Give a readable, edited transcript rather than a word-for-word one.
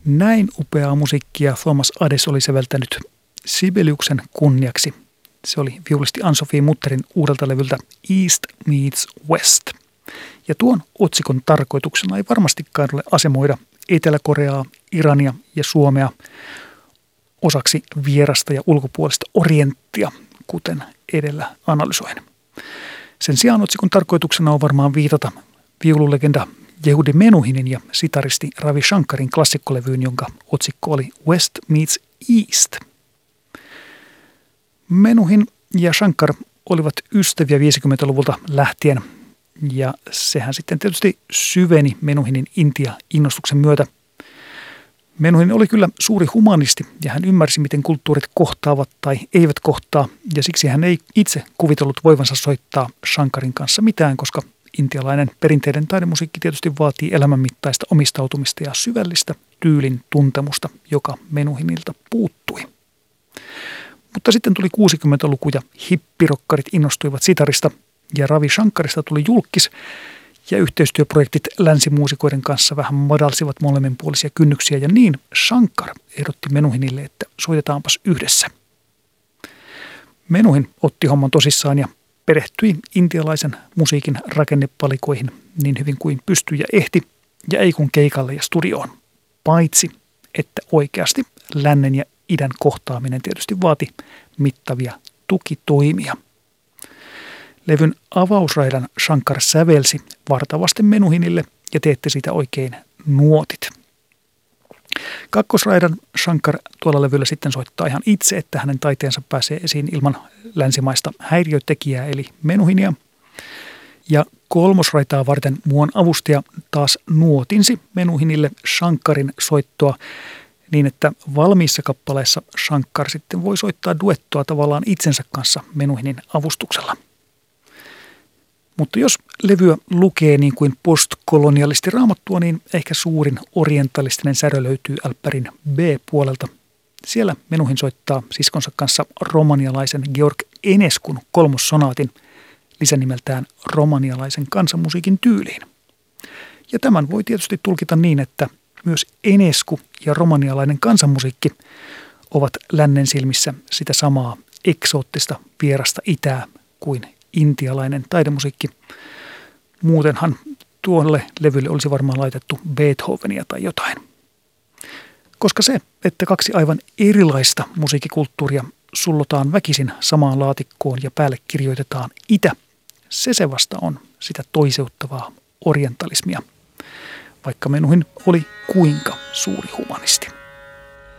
Näin upeaa musiikkia Thomas Adès oli säveltänyt Sibeliuksen kunniaksi. Se oli viulisti Ann-Sofie Mutterin uudelta levyltä East Meets West. Ja tuon otsikon tarkoituksena ei varmastikaan ole asemoida Etelä-Koreaa, Irania ja Suomea osaksi vierasta ja ulkopuolista orienttia, kuten edellä analysoin. Sen sijaan otsikon tarkoituksena on varmaan viitata viululegenda Yehudi Menuhinin ja sitaristi Ravi Shankarin klassikkolevyyn, jonka otsikko oli West Meets East. Menuhin ja Shankar olivat ystäviä 50-luvulta lähtien, ja sehän sitten tietysti syveni Menuhinin Intia-innostuksen myötä. Menuhin oli kyllä suuri humanisti, ja hän ymmärsi, miten kulttuurit kohtaavat tai eivät kohtaa, ja siksi hän ei itse kuvitellut voivansa soittaa Shankarin kanssa mitään, koska intialainen perinteinen taidemusiikki tietysti vaatii elämänmittaista omistautumista ja syvällistä tyylin tuntemusta, joka Menuhinilta puuttui. Mutta sitten tuli 60-luku ja hippirokkarit innostuivat sitarista ja Ravi Shankarista tuli julkkis ja yhteistyöprojektit länsimuusikoiden kanssa vähän madalsivat molemminpuolisia kynnyksiä ja niin Shankar ehdotti Menuhinille, että soitetaanpas yhdessä. Menuhin otti homman tosissaan ja perehtyi intialaisen musiikin rakennepalikoihin niin hyvin kuin pystyi ja ehti ja ei kun keikalle ja studioon. Paitsi, että oikeasti lännen ja idän kohtaaminen tietysti vaati mittavia tukitoimia. Levyn avausraidan Shankar sävelsi vartavasten Menuhinille ja teette siitä oikein nuotit. Kakkosraidan Shankar tuolla levyllä sitten soittaa ihan itse, että hänen taiteensa pääsee esiin ilman länsimaista häiriötekijää eli Menuhinia. Ja kolmosraitaa varten muun avustaja taas nuotinsi Menuhinille Shankarin soittoa niin, että valmiissa kappaleissa Shankar sitten voi soittaa duettoa tavallaan itsensä kanssa Menuhinin avustuksella. Mutta jos levyä lukee niin kuin postkolonialisti raamattua, niin ehkä suurin orientalistinen särö löytyy älppärin B-puolelta. Siellä Menuhin soittaa siskonsa kanssa romanialaisen Georg Eneskun kolmossonaatin lisänimeltään romanialaisen kansanmusiikin tyyliin. Ja tämän voi tietysti tulkita niin, että myös Enesku ja romanialainen kansanmusiikki ovat lännen silmissä sitä samaa eksoottista vierasta itää kuin intialainen taidemusiikki. Muutenhan tuolle levylle olisi varmaan laitettu Beethovenia tai jotain. Koska se, että kaksi aivan erilaista musiikkikulttuuria sullotaan väkisin samaan laatikkoon ja päälle kirjoitetaan itä, se vasta on sitä toiseuttavaa orientalismia, vaikka Menuhin oli kuinka suuri humanisti.